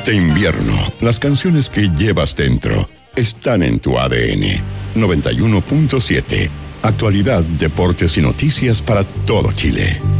Este invierno, las canciones que llevas dentro están en tu ADN. 91.7. Actualidad, deportes y noticias para todo Chile.